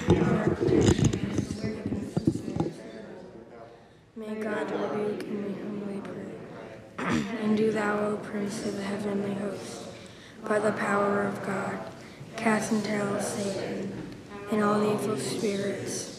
May God rebuke and we humbly pray. And do thou, O Prince of the heavenly host, by the power of God, cast into hell Satan and all evil spirits